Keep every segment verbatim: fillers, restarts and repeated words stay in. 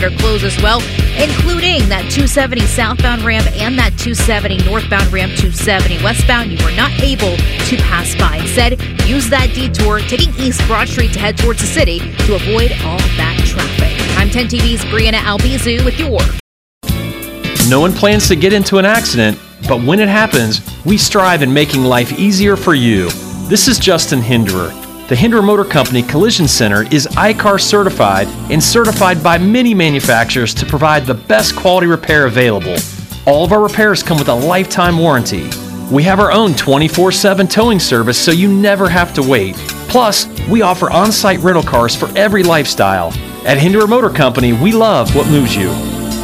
are closed as well, including that two seventy southbound ramp and that two seventy northbound ramp. Two seventy westbound, you were not able to pass by. Instead, use that detour, taking East Broad Street to head towards the city to avoid all that traffic. I'm ten T V's Brianna Albizu with your. No one plans to get into an accident, but when it happens, we strive in making life easier for you. This is Justin Hinderer. The Hinderer Motor Company Collision Center is I C A R certified and certified by many manufacturers to provide the best quality repair available. All of our repairs come with a lifetime warranty. We have our own twenty-four seven towing service, so you never have to wait. Plus, we offer on-site rental cars for every lifestyle. At Hinderer Motor Company, we love what moves you.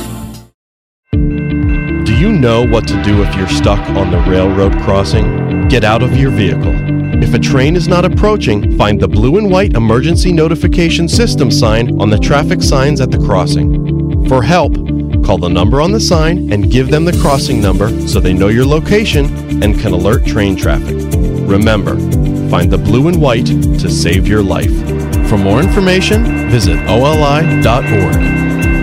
Do you know what to do if you're stuck on the railroad crossing? Get out of your vehicle. If a train is not approaching, find the blue and white emergency notification system sign on the traffic signs at the crossing. For help, call the number on the sign and give them the crossing number so they know your location and can alert train traffic. Remember, find the blue and white to save your life. For more information, visit O L I dot org.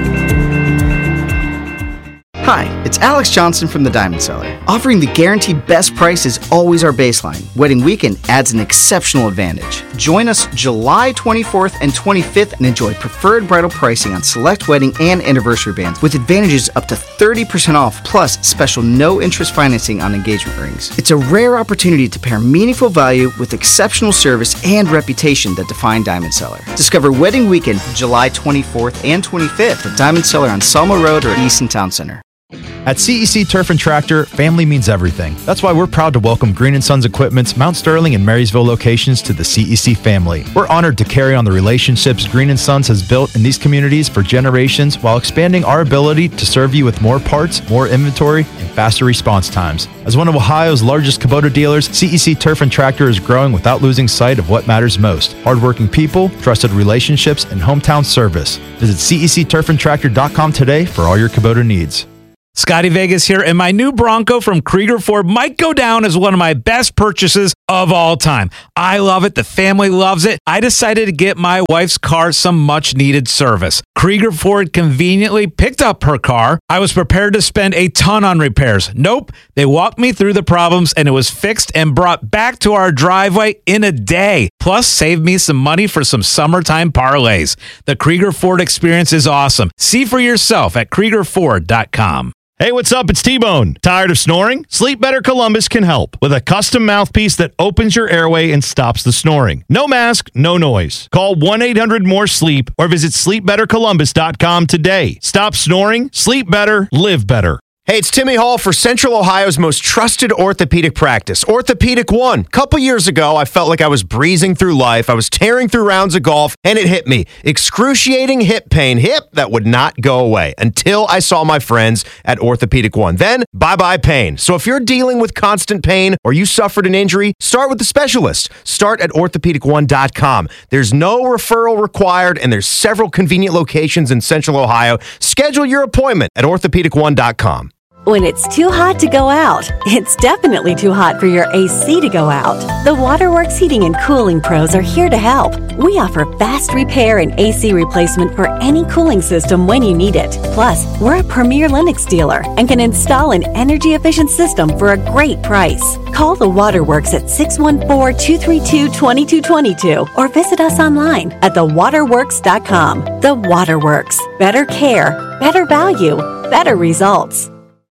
Hi, it's Alex Johnson from the Diamond Cellar. Offering the guaranteed best price is always our baseline. Wedding weekend adds an exceptional advantage. Join us July twenty-fourth and twenty-fifth and enjoy preferred bridal pricing on select wedding and anniversary bands with advantages up to thirty percent off plus special no-interest financing on engagement rings. It's a rare opportunity to pair meaningful value with exceptional service and reputation that define Diamond Cellar. Discover Wedding Weekend July twenty-fourth and twenty-fifth at Diamond Cellar on Selma Road or Easton Town Center. At C E C Turf and Tractor, family means everything. That's why we're proud to welcome Green and Sons Equipment's Mount Sterling and Marysville locations to the C E C family. We're honored to carry on the relationships Green and Sons has built in these communities for generations while expanding our ability to serve you with more parts, more inventory, and faster response times. As one of Ohio's largest Kubota dealers, C E C Turf and Tractor is growing without losing sight of what matters most: hardworking people, trusted relationships, and hometown service. Visit C E C turf and tractor dot com today for all your Kubota needs. Scotty Vegas here, and my new Bronco from Krieger Ford might go down as one of my best purchases of all time. I love it. The family loves it. I decided to get my wife's car some much-needed service. Krieger Ford conveniently picked up her car. I was prepared to spend a ton on repairs. Nope. They walked me through the problems, and it was fixed and brought back to our driveway in a day. Plus, saved me some money for some summertime parlays. The Krieger Ford experience is awesome. See for yourself at Krieger Ford dot com. Hey, what's up? It's T-Bone. Tired of snoring? Sleep Better Columbus can help with a custom mouthpiece that opens your airway and stops the snoring. No mask, no noise. Call one eight hundred more sleep or visit sleep better columbus dot com today. Stop snoring, sleep better, live better. Hey, it's Timmy Hall for Central Ohio's most trusted orthopedic practice, Orthopedic One. A couple years ago, I felt like I was breezing through life. I was tearing through rounds of golf, and it hit me. Excruciating hip pain, hip that would not go away until I saw my friends at Orthopedic One. Then, bye-bye pain. So if you're dealing with constant pain or you suffered an injury, start with the specialist. Start at orthopedic one dot com. There's no referral required, and there's several convenient locations in Central Ohio. Schedule your appointment at orthopedic one dot com. When it's too hot to go out, it's definitely too hot for your A C to go out. The Waterworks Heating and Cooling Pros are here to help. We offer fast repair and A C replacement for any cooling system when you need it. Plus, we're a premier Lennox dealer and can install an energy-efficient system for a great price. Call the Waterworks at six one four, two three two, two two two two or visit us online at the waterworks dot com. The Waterworks. Better care, better value, better results.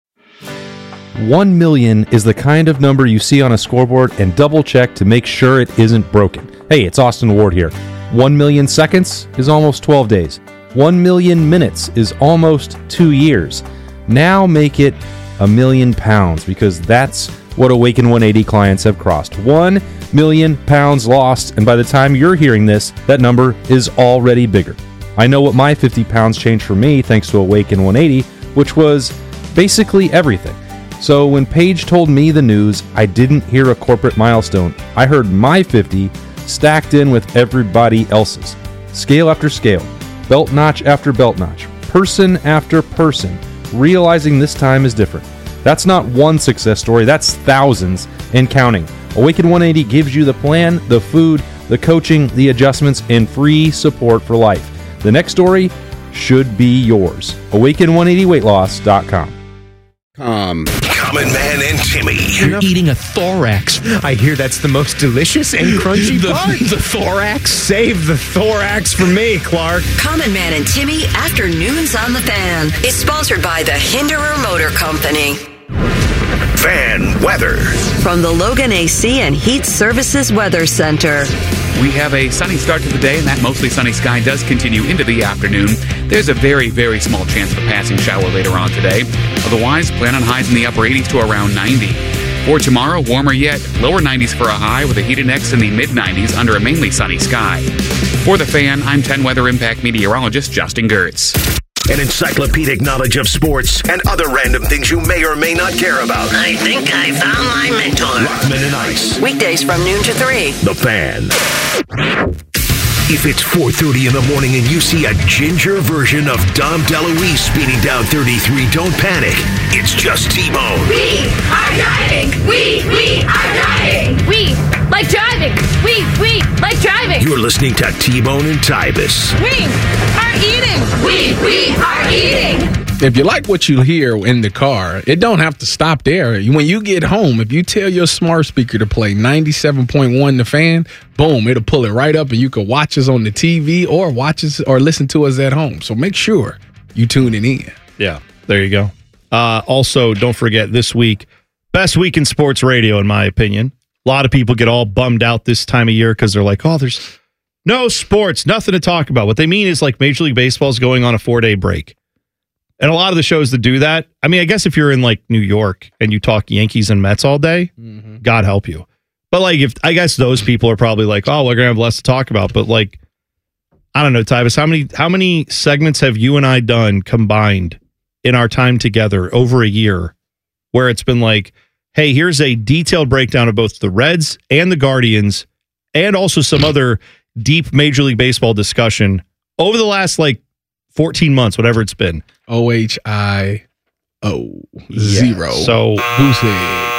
One million is the kind of number you see on a scoreboard and double check to make sure it isn't broken. Hey, it's Austin Ward here. One million seconds is almost twelve days. One million minutes is almost two years. Now make it a million pounds, because that's what Awaken one eighty clients have crossed. One million pounds lost, and by the time you're hearing this, that number is already bigger. I know what my fifty pounds changed for me thanks to Awaken one eighty, which was basically everything. So when Paige told me the news, I didn't hear a corporate milestone. I heard my fifty stacked in with everybody else's. Scale after scale, belt notch after belt notch, person after person, realizing this time is different. That's not one success story, that's thousands and counting. Awaken one eighty gives you the plan, the food, the coaching, the adjustments, and free support for life. The next story, should be yours. awaken one eighty weight loss dot com. Um, Common Man and Timmy. You're eating a thorax. I hear that's the most delicious and crunchy the, part. The thorax? Save the thorax for me, Clark. Common Man and Timmy Afternoons on the Fan is sponsored by the Hinderer Motor Company. Fan weather. From the Logan A C and Heat Services Weather Center. We have a sunny start to the day, and that mostly sunny sky does continue into the afternoon. There's a very, very small chance of a passing shower later on today. Otherwise, plan on highs in the upper eighties to around ninety. For tomorrow, warmer yet, lower nineties for a high with a heat index in the mid nineties under a mainly sunny sky. For the Fan, I'm ten Weather Impact meteorologist Justin Gertz. An encyclopedic knowledge of sports and other random things you may or may not care about. I think I found my mentor. Rockman and Ice. Weekdays from noon to three. The Fan. If it's four thirty in the morning and you see a ginger version of Dom DeLuise speeding down thirty-three, don't panic. It's just T-Bone. We are driving. We, we are driving. We like driving. We, we like driving. You're listening to T-Bone and Tybus. We are eating. We, we are eating. If you like what you hear in the car, it don't have to stop there. When you get home, if you tell your smart speaker to play ninety-seven point one The Fan, boom, it'll pull it right up and you can watch us on the T V or watch us or listen to us at home. So make sure you tune it in. Yeah, there you go. Uh, also, don't forget this week, best week in sports radio, in my opinion. A lot of people get all bummed out this time of year because they're like, oh, there's no sports, nothing to talk about. What they mean is like Major League Baseball is going on a four-day break. And a lot of the shows that do that, I mean, I guess if you're in like New York and you talk Yankees and Mets all day, mm-hmm. God help you. But like, if I guess those people are probably like, oh, we're gonna have less to talk about. But like, I don't know, Tybus, how many how many segments have you and I done combined in our time together over a year, where it's been like, hey, here's a detailed breakdown of both the Reds and the Guardians, and also some other deep Major League Baseball discussion over the last like fourteen months, whatever it's been. O H I O zero. Yeah. So who's he?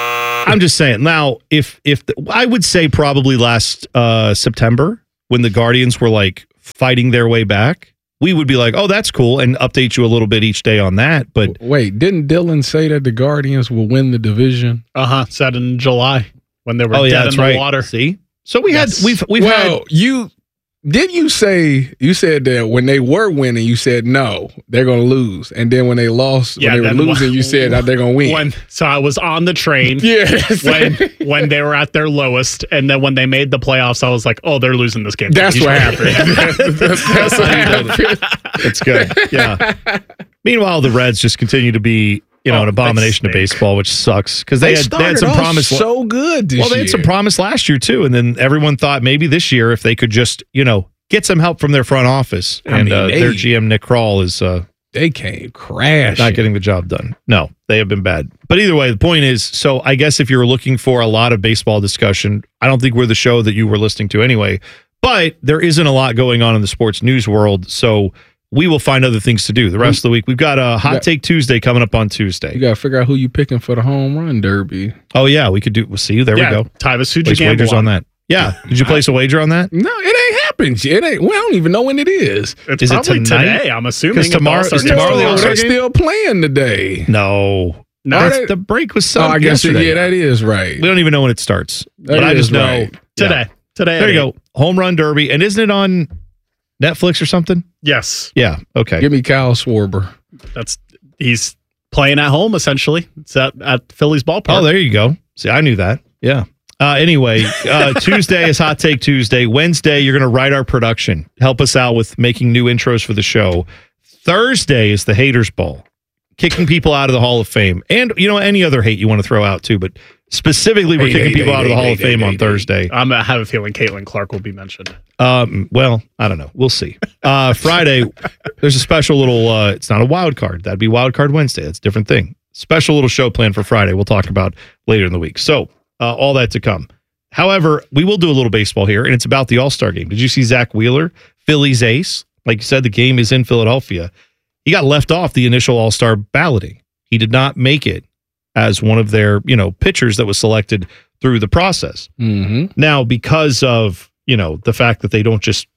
I'm just saying. Now, if if the, I would say probably last uh, September when the Guardians were like fighting their way back, we would be like, oh, that's cool, and update you a little bit each day on that. But wait, didn't Dylan say that the Guardians will win the division? Uh huh. Said in July when they were oh, dead yeah, that's in the right. water. See, so we yes. had we've we've well, had you. Did you say, you said that when they were winning, you said, no, they're going to lose. And then when they lost, yeah, when they were losing, when, you said that they're going to win. When, so I was on the train yes. when when they were at their lowest. And then when they made the playoffs, I was like, oh, they're losing this game. That's what happened. that's, that's what happened. It's good. Yeah. Meanwhile, the Reds just continue to be, you know, oh, an abomination of baseball, which sucks because they, they, had, they had some promise. So good this Well, they year. had some promise last year, too. And then everyone thought maybe this year, if they could just, you know, get some help from their front office. I and mean, uh, they, their G M, Nick Kroll, is uh, they came crashing. Not getting the job done. No, they have been bad. But either way, the point is, so I guess if you're looking for a lot of baseball discussion, I don't think we're the show that you were listening to anyway. But there isn't a lot going on in the sports news world, so we will find other things to do the rest of the week. We've got a Hot got, Take Tuesday coming up on Tuesday. You got to figure out who you picking for the home run derby. Oh, yeah, we could do. We'll see. There yeah, we go. Tybus, who'd you place gamble wagers on? on that. Yeah. Did you place a wager on that? No, it ain't happened yet. It ain't. We don't even know when it is. It's is probably it tonight? Today, I'm assuming. Because tomorrow, is tomorrow the All-Star They're game? still playing today. No. No, they, the break was Sunday. Oh, I guess yesterday. yeah, that is right. We don't even know when it starts. That but I just know right. today. Yeah. Today. There you go. Home Run Derby. And isn't it on Netflix or something? Yes. Yeah. Okay. Give me Kyle Schwarber. That's he's playing at home essentially. It's at, at Phillies ballpark. Oh, there you go. See, I knew that. Yeah. Uh, anyway, uh, Tuesday is Hot Take Tuesday. Wednesday, you're going to write our production. Help us out with making new intros for the show. Thursday is the Haters Ball, kicking people out of the Hall of Fame. And, you know, any other hate you want to throw out, too. But specifically, we're hey, kicking hey, people hey, out of the hey, Hall hey, of Fame hey, on hey, Thursday. I'm, I have a feeling Caitlin Clark will be mentioned. Um, well, I don't know. We'll see. Uh, Friday, there's a special little, uh, it's not a wild card. That'd be Wild Card Wednesday. That's a different thing. Special little show planned for Friday we'll talk about later in the week. So, uh, all that to come. However, we will do a little baseball here, and it's about the All-Star game. Did you see Zach Wheeler, Phillies ace? Like you said, the game is in Philadelphia. He got left off the initial All-Star balloting. He did not make it as one of their, you know, pitchers that was selected through the process. Mm-hmm. Now, because of, you know, the fact that they don't just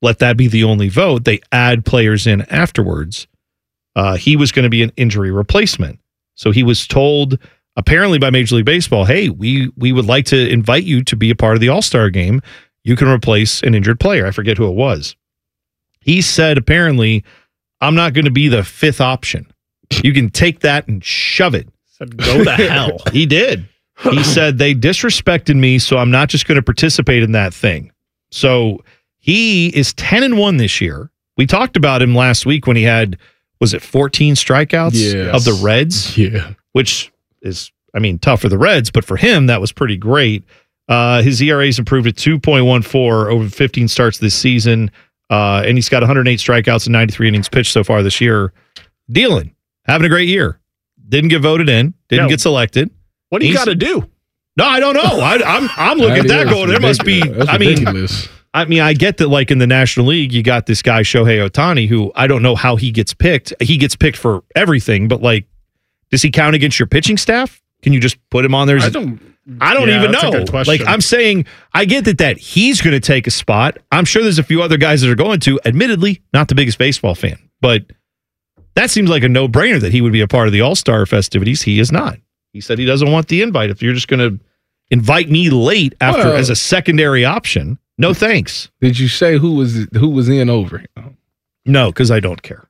let that be the only vote. They add players in afterwards. Uh, he was going to be an injury replacement. So he was told, apparently by Major League Baseball, hey, we we would like to invite you to be a part of the All-Star game. You can replace an injured player. I forget who it was. He said, apparently, I'm not going to be the fifth option. You can take that and shove it. Said, go to hell. He did. He said, they disrespected me, so I'm not just going to participate in that thing. So he is ten and one this year. We talked about him last week when he had, was it fourteen strikeouts yes. of the Reds? Yeah. Which is, I mean, tough for the Reds, but for him, that was pretty great. Uh, his E R A's improved to two point one four over fifteen starts this season, uh, and he's got one hundred eight strikeouts and ninety-three innings pitched so far this year. Dealing, having a great year. Didn't get voted in, didn't No. get selected. What do you He's- got to do? No, I don't know. I, I'm I'm looking at that is going, there must be, ridiculous. That's I mean, ridiculous. I mean, I get that, like in the National League, you got this guy Shohei Ohtani, who I don't know how he gets picked. He gets picked for everything, but like, does he count against your pitching staff? Can you just put him on there? as I a- don't. I don't Yeah, even that's a know. good question. Like, I'm saying, I get that that he's going to take a spot. I'm sure there's a few other guys that are going to. Admittedly, not the biggest baseball fan, but that seems like a no-brainer that he would be a part of the All-Star festivities. He is not. He said he doesn't want the invite. If you're just going to invite me late after Well- as a secondary option, no thanks. Did you say who was who was in over him? No, because I don't care.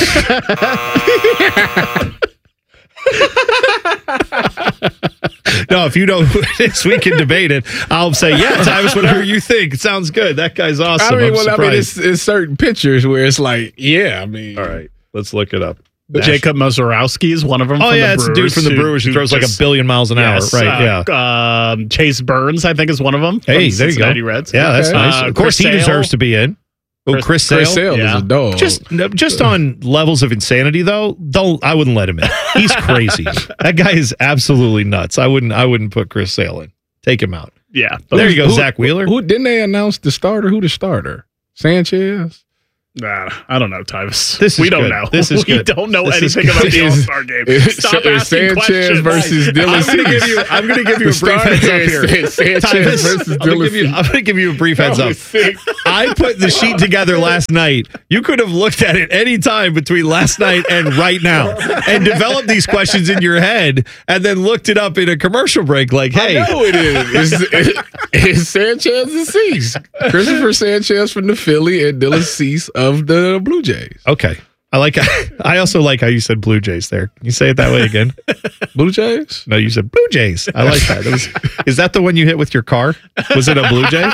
No, if you know who it is, we can debate it. I'll say, yeah, Tyvus, whatever you think. It sounds good. That guy's awesome. I mean, I'm well, I surprised. mean, it's, it's certain pictures where it's like, yeah, I mean, all right, let's look it up. Jacob Mozorowski is one of them. Oh, from yeah, the it's a dude Brewers from the who- Brewers who throws like a just- billion miles an Yes, hour. Right, uh, yeah. Um, Chase Burns, I think, is one of them. from Hey, there you go. Cincinnati Reds. Yeah, that's Okay. nice. Uh, of course, Chris he Sale. deserves to be in. Oh, Chris- Chris Sale. Chris Sale Yeah. is a dog. Just, no, just on levels of insanity, though. Don't I wouldn't let him in. He's crazy. That guy is absolutely nuts. I wouldn't. I wouldn't put Chris Sale in. Take him out. Yeah. There you go, Who- Zach Wheeler. Who didn't they announce the starter? Who the starter? Sanchez. Nah, I don't know, Tyvus. This is we don't good. know. This is we good. don't know This is anything good. about the Is- All-Star game. is- Stop is asking Sanchez questions. versus Dylan I'm going to give Cease. you. I'm going to give you a The brief heads up starter here. is Sanchez Tyvus, versus I'm going Dylan to give you. Cease. I'm going to give you a brief heads That up. was sick. I put the sheet together last night. You could have looked at it any time between last night and right now, and developed these questions in your head, and then looked it up in a commercial break. Like, hey, I know it is. It's, it, it's Sanchez and Cease. Christopher Sanchez from the Philly and Dylan Cease of the Blue Jays. okay. I like. I also like how you said Blue Jays there. Can you say it that way again? Blue Jays? No, you said Blue Jays. I like that. That was- is that the one you hit with your car? Was it a Blue Jay?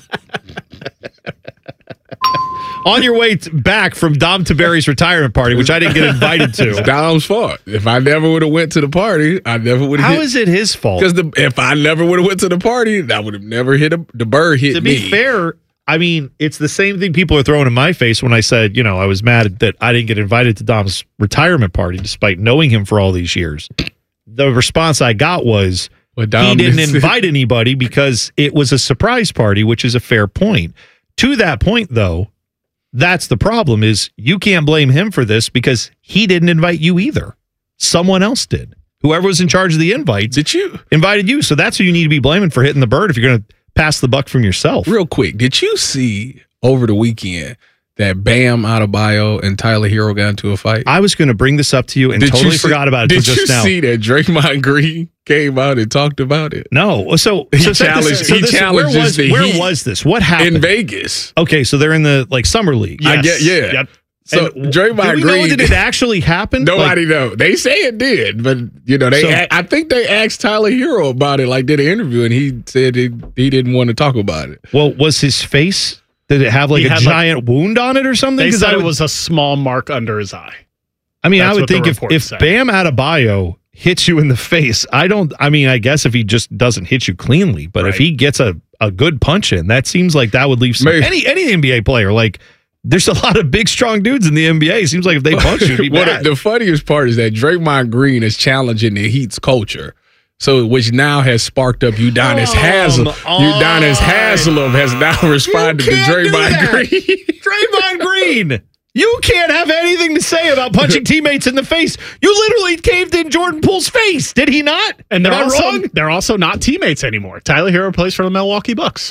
On your way t- back from Dom Taberi's retirement party, which I didn't get invited It's to. Dom's fault. If I never would have went to the party, I never would have How hit. is it his fault? Because if I never would have went to the party, I would have never hit a, the bird hit To me. be fair, I mean, it's the same thing people are throwing in my face when I said, you know, I was mad that I didn't get invited to Dom's retirement party despite knowing him for all these years. The response I got was, Well, he Dom didn't didn't- invite anybody because it was a surprise party, which is a fair point. To that point, though, that's the problem is you can't blame him for this because he didn't invite you either. Someone else did. Whoever was in charge of the invites Did you? invited you. So that's who you need to be blaming for hitting the bird if you're going to pass the buck from yourself. Real quick, did you see over the weekend that Bam Adebayo and Tyler Hero got into a fight? I was going to bring this up to you and Did you totally see- forgot about it Did till you just now. see that Draymond Green came out and talked about it? No. So, He so set this- challenged- so he this- where challenges was, the where Heat was this? What happened? In Vegas. Okay, so they're in the like summer league. I get, yeah. Yep. So And Draymond do we Green. know, did it actually happen? Nobody know. They say it did, but you know they. So- a- I think they asked Tyler Hero about it, like did an interview, and he said he, he didn't want to talk about it. Like, well, was his face? Did it have like He a had, like- giant wound on it or something? They 'Cause said I it would- was a small mark under his eye. I mean, That's I would what the think if, report if said. Bam Adebayo hits you in the face, I don't. I mean, I guess if he just doesn't hit you cleanly, but if Right. he gets a, a good punch in, that seems like that would leave some, Maybe. any any N B A player like. There's a lot of big, strong dudes in the N B A. It seems like if they punch you, it'd be Well, bad. the, the funniest part is that Draymond Green is challenging the Heat's culture. So, which now has sparked up Udonis Come Haslem. on. Udonis Haslem has now responded to can't do Draymond that. Green. Draymond Green. You can't have anything to say about punching teammates in the face. You literally caved in Jordan Poole's face, did he not? And they're Am I also wrong? they're also not teammates anymore. Tyler Hero plays for the Milwaukee Bucks.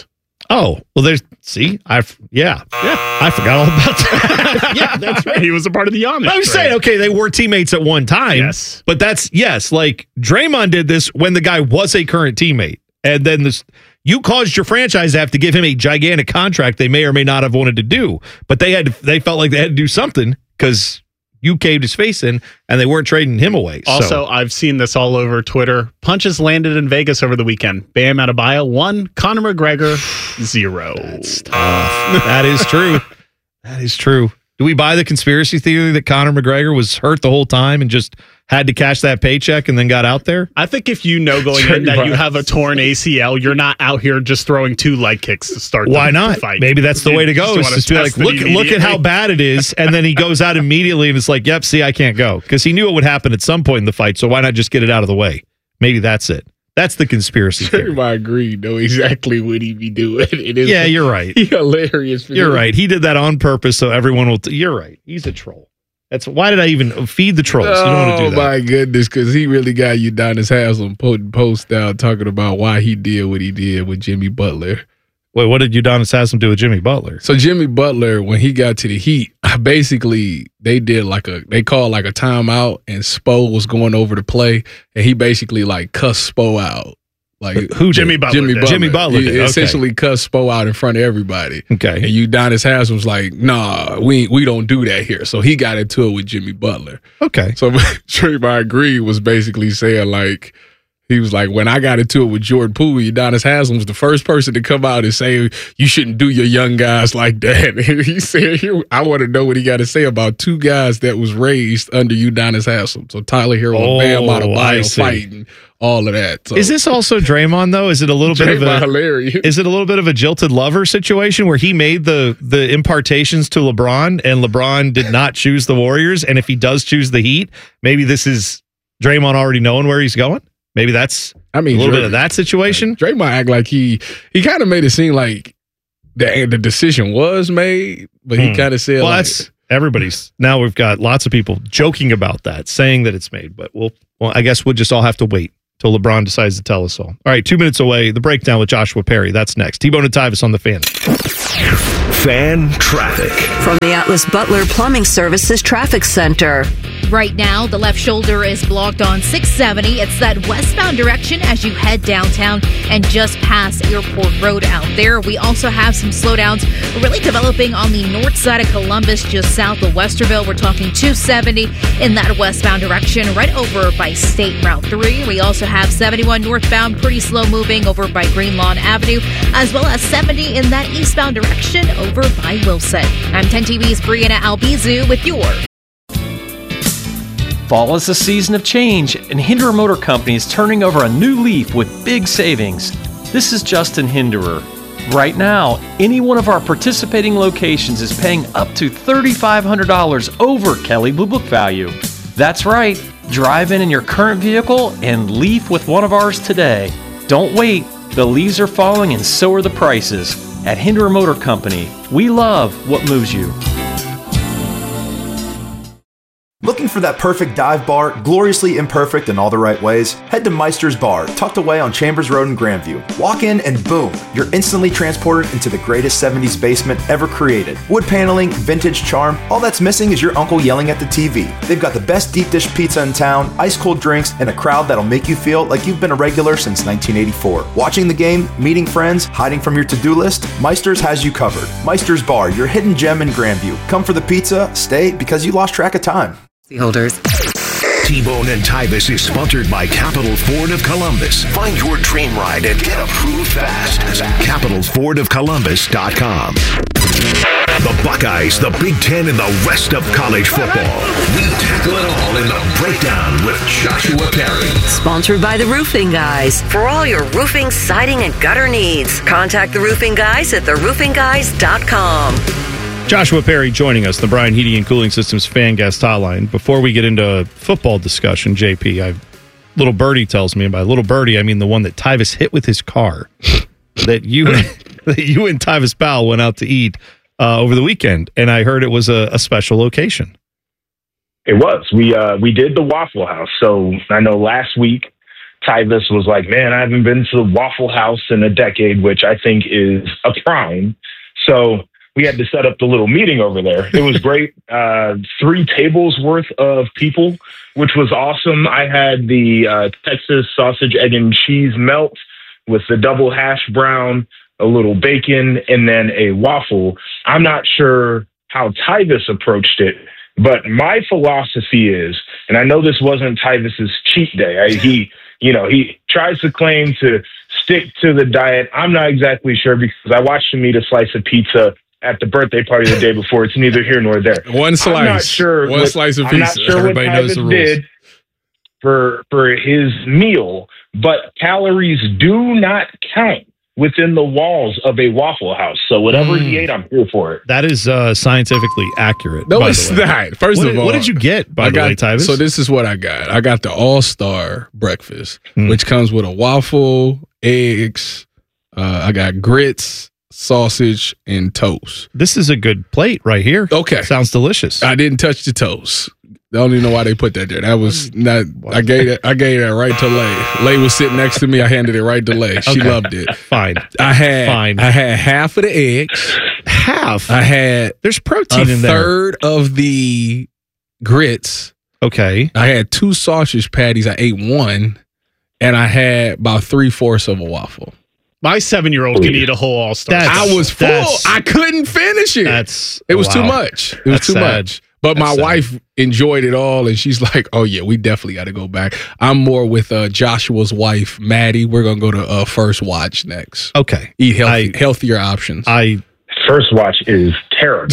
Oh, well, there's, see, I've, yeah, yeah, I forgot all about that. Yeah, that's right. He was a part of the Amish. I was trade. saying, okay, they were teammates at one time. Yes. But that's, yes, like Draymond did this when the guy was a current teammate. And then this, you caused your franchise to have to give him a gigantic contract they may or may not have wanted to do. But they had, they felt like they had to do something because you caved his face in, and they weren't trading him away. Also, so. I've seen this all over Twitter. Punches landed in Vegas over the weekend. Bam Adebayo, one. Conor McGregor, zero. That's tough. That is true. That is true. Do we buy the conspiracy theory that Conor McGregor was hurt the whole time and just had to cash that paycheck and then got out there? I think if you know going in that you have a torn A C L, you're not out here just throwing two leg kicks to start the, Why not? the fight. Maybe that's the You way to just go. Is wanna just be like, test it look, look at how immediately. bad it is. And then he goes out immediately and it's like, yep, see, I can't go. Because he knew it would happen at some point in the fight. So why not just get it out of the way? Maybe that's it. That's the conspiracy theory. I agree. Know exactly what he be doing. It is Yeah, you're right. hilarious. For You're him. right. He did that on purpose so everyone will. T- you're right. He's a troll. That's why did I even feed the trolls? You don't want to do Oh that. my goodness, because he really got Udonis Haslam putting posts out talking about why he did what he did with Jimmy Butler. Wait, what did Udonis Haslam do with Jimmy Butler? So Jimmy Butler, when he got to the Heat, basically they did like a they called like a timeout, and Spo was going over to play, and he basically like cussed Spo out. Like Who did? Jimmy Butler Jimmy did. Butler. Jimmy Butler He did, okay. essentially cussed Spo out in front of everybody. Okay. And Udonis Haslam was like, nah, we we don't do that here. So he got into it with Jimmy Butler. Okay. So Draymond Green was basically saying like, he was like, when I got into it with Jordan Poole, Udonis Haslam was the first person to come out and say, you shouldn't do your young guys like that. And he said, he, I want to know what he got to say about two guys that was raised under Udonis Haslam. So Tyler Hero and Bam Oh, I Adebayo see. fighting, all of that. So Is this also Draymond though? Is it a little bit of Draymond a hilarious. Is it a little bit of a jilted lover situation where he made the the impartations to LeBron and LeBron did not choose the Warriors, and if he does choose the Heat, maybe this is Draymond already knowing where he's going? Maybe that's I mean, a little Dray- bit of that situation. Draymond act like he he kind of made it seem like the the decision was made, but he Hmm. kind of said, Well, like, that's everybody's. Now we've got lots of people joking about that, saying that it's made, but we'll. Well, I guess we'll just all have to wait till LeBron decides to tell us all. All right, two minutes away. The breakdown with Joshua Perry. That's next. T-Bone and Tyvis on the Fan. Fan traffic. From the Atlas Butler Plumbing Services Traffic Center. Right now, the left shoulder is blocked on six seventy. It's that westbound direction as you head downtown and just past Airport Road out there. We also have some slowdowns really developing on the north side of Columbus, just south of Westerville. We're talking two seventy in that westbound direction, right over by State Route three. We also have seventy-one northbound, pretty slow moving over by Green Lawn Avenue, as well as seventy in that eastbound direction over by Wilson. I'm ten T V's Brianna Albizu with your Fall is a season of change, and Hinderer Motor Company is turning over a new leaf with big savings. This is Justin Hinderer. Right now, any one of our participating locations is paying up to three thousand five hundred dollars over Kelley Blue Book value. That's right, drive in in your current vehicle and leaf with one of ours today. Don't wait, the leaves are falling and so are the prices. At Hinderer Motor Company, we love what moves you. Looking for that perfect dive bar, gloriously imperfect in all the right ways? Head to Meister's Bar, tucked away on Chambers Road in Grandview. Walk in and boom, you're instantly transported into the greatest seventies basement ever created. Wood paneling, vintage charm, all that's missing is your uncle yelling at the T V. They've got the best deep dish pizza in town, ice cold drinks, and a crowd that'll make you feel like you've been a regular since nineteen eighty-four. Watching the game, meeting friends, hiding from your to-do list, Meister's has you covered. Meister's Bar, your hidden gem in Grandview. Come for the pizza, stay because you lost track of time. Holders. T-Bone and Tyvis is sponsored by Capital Ford of Columbus. Find your dream ride and get approved fast at capital ford of columbus dot com. The Buckeyes, the Big Ten, and the rest of college football. We tackle it all in the breakdown with Joshua Perry. Sponsored by the Roofing Guys. For all your roofing, siding, and gutter needs, contact the Roofing Guys at the roofing guys dot com. Joshua Perry joining us, the Brian Heating and Cooling Systems fan guest hotline. Before we get into football discussion, J P, I, little birdie tells me, and by little birdie, I mean the one that Tyvis hit with his car, that you that you and Tyvis Powell went out to eat uh, over the weekend, and I heard it was a, a special location. It was. We uh, we did the Waffle House. So I know last week Tyvis was like, man, I haven't been to the Waffle House in a decade, which I think is a crime. So we had to set up the little meeting over there. It was great. Uh, three tables worth of people, which was awesome. I had the uh, Texas sausage, egg, and cheese melt with the double hash brown, a little bacon, and then a waffle. I'm not sure how Tyvis approached it, but my philosophy is, and I know this wasn't Tyvis's cheat day. I, he, you know, he tries to claim to stick to the diet. I'm not exactly sure because I watched him eat a slice of pizza at the birthday party the day before. It's neither here nor there. One slice. I'm not sure. One what, slice of I'm pizza. not sure Everybody what knows the Tyvis rules. did for for his meal, but calories do not count within the walls of a Waffle House. So whatever Mm. he ate, I'm here for it. That is uh, scientifically accurate. No, by it's the way. not. First what of did, all, what did you get, by I the got, way, Tyvis? So this is what I got. I got the All-Star breakfast, Mm. which comes with a waffle, eggs. Uh, I got grits, sausage, and toast. This is a good plate right here. Okay. Sounds delicious. I didn't touch the toast. I don't even know why they put that there. That was not. I gave it. I gave that right to Lay. Lay was sitting next to me. I handed it right to Lay. She Okay. loved it. Fine. I had. Fine. I had half of the eggs. Half. I had. There's protein a in there. third of the grits. Okay. I had two sausage patties. I ate one, and I had about three fourths of a waffle. My seven-year-old can eat a whole All-Star. I was full. that's- I couldn't finish it. That's It was wow. too much. It was That's too sad. much. But That's my sad. wife enjoyed it all, and she's like, "Oh yeah, we definitely got to go back." I'm more with uh, Joshua's wife, Maddie. We're gonna go to uh, First Watch next. Okay. Eat healthy, I- healthier options. I First Watch is terrible.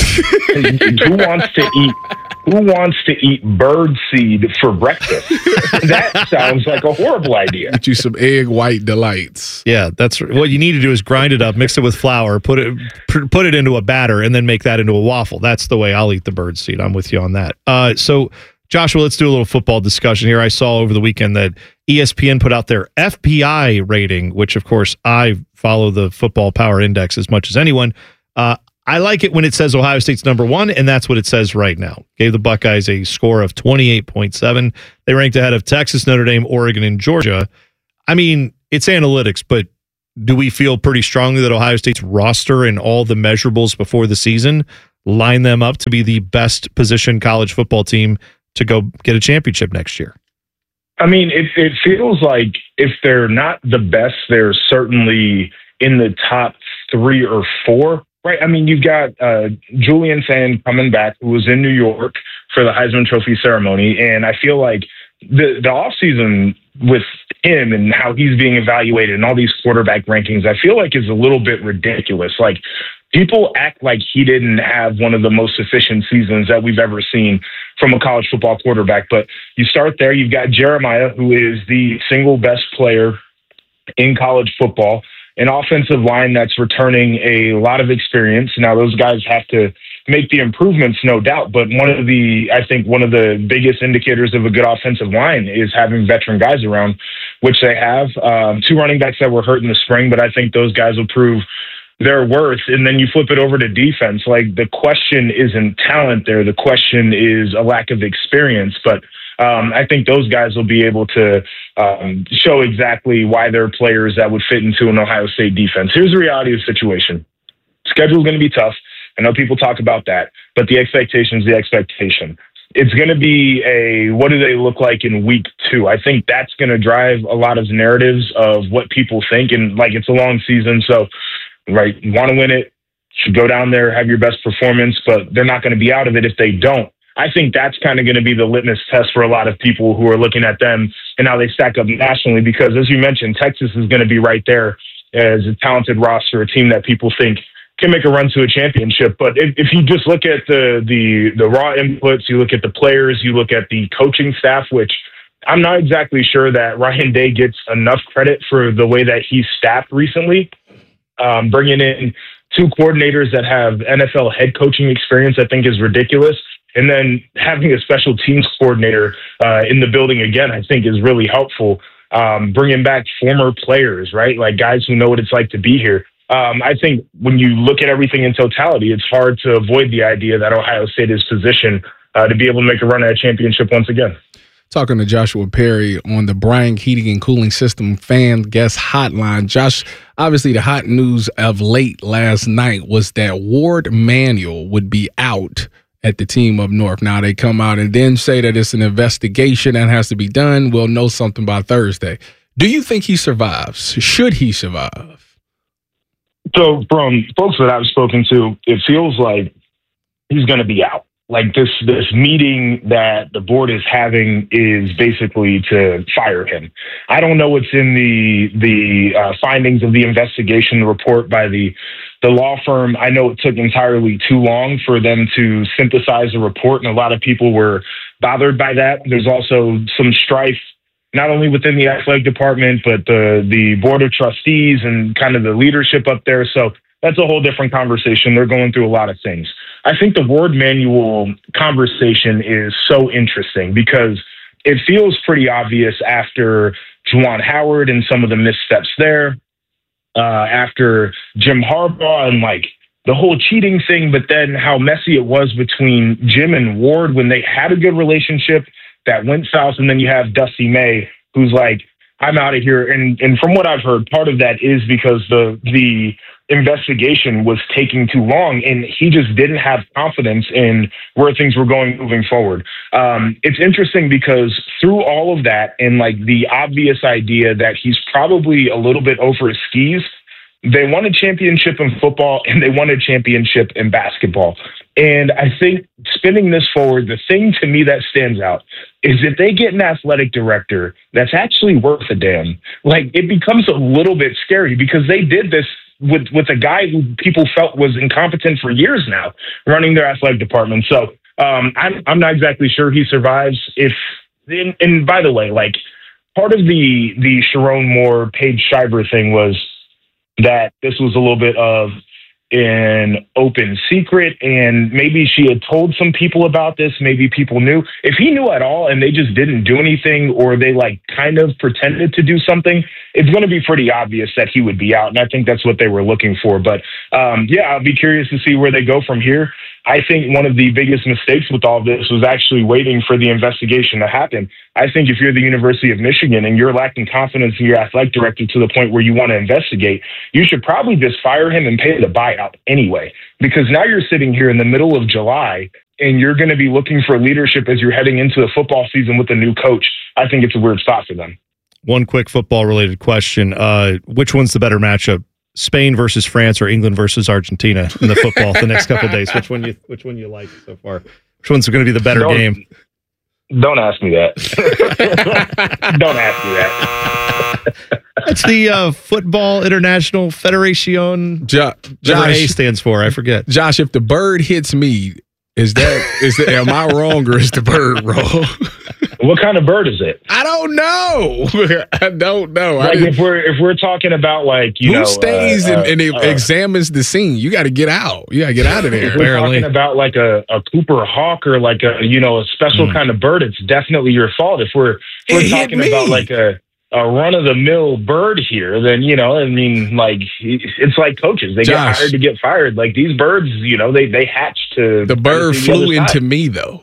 Who wants to eat? Who wants to eat bird seed for breakfast? That sounds like a horrible idea. Get you some egg white delights. Yeah, that's what you need to do is grind it up, mix it with flour, put it pr- put it into a batter, and then make that into a waffle. That's the way I'll eat the bird seed. I'm with you on that. Uh, so, Joshua, let's do a little football discussion here. I saw over the weekend that E S P N put out their F P I rating, which, of course, I follow the Football Power Index as much as anyone. Uh, I like it when it says Ohio State's number one, and that's what it says right now. Gave the Buckeyes a score of twenty-eight point seven. They ranked ahead of Texas, Notre Dame, Oregon, and Georgia. I mean, it's analytics, but do we feel pretty strongly that Ohio State's roster and all the measurables before the season line them up to be the best positioned college football team to go get a championship next year? I mean, it, it feels like if they're not the best, they're certainly in the top three or four. Right. I mean, you've got uh, Julian Fan coming back, who was in New York for the Heisman Trophy ceremony. And I feel like the, the offseason with him and how he's being evaluated and all these quarterback rankings, I feel like is a little bit ridiculous. Like, people act like he didn't have one of the most efficient seasons that we've ever seen from a college football quarterback. But you start there. You've got Jeremiah, who is the single best player in college football. An offensive line that's returning a lot of experience. Now, those guys have to make the improvements, no doubt. But one of the, I think one of the biggest indicators of a good offensive line is having veteran guys around, which they have. Um, two running backs that were hurt in the spring, but I think those guys will prove their worth. And then you flip it over to defense. Like, the question isn't talent there. The question is a lack of experience. But Um, I think those guys will be able to um, show exactly why they're players that would fit into an Ohio State defense. Here's the reality of the situation. Schedule's going to be tough. I know people talk about that, but the expectation is the expectation. It's going to be a, what do they look like in week two? I think that's going to drive a lot of narratives of what people think. And like, it's a long season. So, right, you want to win it, should go down there, have your best performance, but they're not going to be out of it if they don't. I think that's kind of going to be the litmus test for a lot of people who are looking at them and how they stack up nationally, because as you mentioned, Texas is going to be right there as a talented roster, a team that people think can make a run to a championship. But if, if you just look at the, the, the raw inputs, you look at the players, you look at the coaching staff, which I'm not exactly sure that Ryan Day gets enough credit for the way that he's staffed recently. Um, bringing in two coordinators that have N F L head coaching experience, I think is ridiculous. And then having a special teams coordinator uh, in the building again, I think is really helpful. Um, bringing back former players, right? Like guys who know what it's like to be here. Um, I think when you look at everything in totality, it's hard to avoid the idea that Ohio State is positioned uh, to be able to make a run at a championship once again. Talking to Joshua Perry on the Bryant Heating and Cooling System fan guest hotline. Josh, obviously the hot news of late last night was that Ward Manuel would be out at the team up north. Now they come out and then say that it's an investigation that has to be done. We'll know something by Thursday. Do you think he survives? Should he survive? So from folks that I've spoken to, it feels like he's going to be out. Like this, this meeting that the board is having is basically to fire him. I don't know what's in the the uh, findings of the investigation report by the the law firm. I know it took entirely too long for them to synthesize a report, and a lot of people were bothered by that. There's also some strife, not only within the athletic department, but the the board of trustees and kind of the leadership up there. So that's a whole different conversation. They're going through a lot of things. I think the Ward Manuel conversation is so interesting because it feels pretty obvious after Juwan Howard and some of the missteps there, uh, after Jim Harbaugh and like the whole cheating thing, but then how messy it was between Jim and Ward when they had a good relationship that went south. And then you have Dusty May, who's like, I'm out of here. And and from what I've heard, part of that is because the the investigation was taking too long and he just didn't have confidence in where things were going moving forward. Um, it's interesting because through all of that and like the obvious idea that he's probably a little bit over his skis, they won a championship in football and they won a championship in basketball. And I think spinning this forward, the thing to me that stands out is if they get an athletic director that's actually worth a damn, like it becomes a little bit scary because they did this with, with a guy who people felt was incompetent for years now running their athletic department. So um, I'm, I'm not exactly sure he survives. If, and, and by the way, like part of the, the Sharon Moore, Paige Schreiber thing was that this was a little bit of an open secret and maybe she had told some people about this. Maybe people knew. If he knew at all and they just didn't do anything or they like kind of pretended to do something, it's going to be pretty obvious that he would be out. And I think that's what they were looking for. But um, yeah, I'll be curious to see where they go from here. I think one of the biggest mistakes with all this was actually waiting for the investigation to happen. I think if you're the University of Michigan and you're lacking confidence in your athletic director to the point where you want to investigate, you should probably just fire him and pay the buyout anyway, because now you're sitting here in the middle of July and you're going to be looking for leadership as you're heading into the football season with a new coach. I think it's a weird spot for them. One quick football related question. Uh, which one's the better matchup? Spain versus France or England versus Argentina in the football the next couple of days? Which one you which one you like so far? Which one's going to be the better don't, game? Don't ask me that. Don't ask me that. That's the uh, Football International Federation. Jo- Josh Josh A stands for. I forget. Josh, if the bird hits me, is that is that am I wrong or is the bird wrong? What kind of bird is it? I don't know. I don't know. Like I if we're if we're talking about like you who know stays uh, and, and uh, examines the scene, you got to get out. You got to get out of there. If we're talking about like a, a Cooper hawk or like a you know a special mm. kind of bird, it's definitely your fault. If we're if we're It hit talking me. about like a a run of the mill bird here, then you know I mean like it's like coaches. They Josh. get hired to get fired. Like these birds, you know, they they hatch to The bird to flew other into side. me though.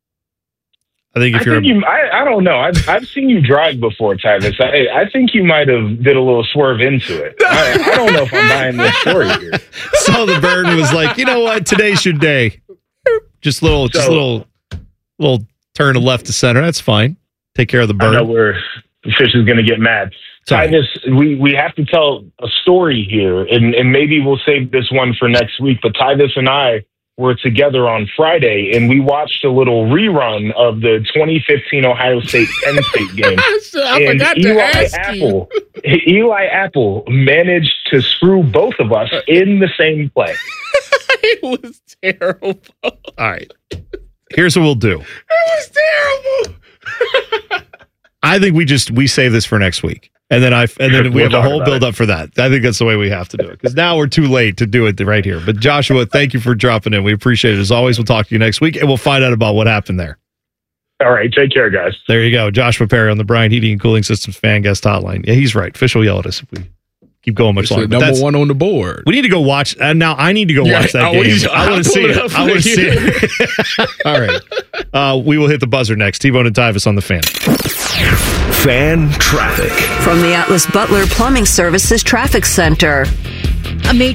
I think if I you're think you, I, I don't know. I've I've seen you drive before, Tyvis. I I think you might have did a little swerve into it. I, I don't know if I'm buying this story here. saw the bird and was like, you know what, today's your day. Just little, just So- little, little turn to left to center. That's fine. Take care of the I know bird. where the fish is going to get mad. Sorry. Tyvis, we, we have to tell a story here, and, and maybe we'll save this one for next week. But Tyvis and I were together on Friday, and we watched a little rerun of the twenty fifteen Ohio State Penn State game. I and forgot to Eli ask Apple, Eli Apple managed to screw both of us in the same play. It was terrible. All right. Here's what we'll do. It was terrible. I think we just we save this for next week, and then I and then we We'll have a talk whole about build it. up for that. I think that's the way we have to do it because now we're too late to do it right here. But Joshua, thank you for dropping in. We appreciate it as always. We'll talk to you next week, and we'll find out about what happened there. All right, take care, guys. There you go, Joshua Perry on the Bryant Heating and Cooling Systems fan guest hotline. Yeah, he's right. Fish will yell at us if we keep going much It's longer. the but number that's- one on the board. We need to go watch. Uh, now I need to go Yeah, watch that I game. want you- I want to I'll see pull it it. up I want to for see you. it. All right. Uh, we will hit the buzzer next. T-Bone and Tyvis on the Fan. Fan traffic. From the Atlas Butler Plumbing Services Traffic Center. A major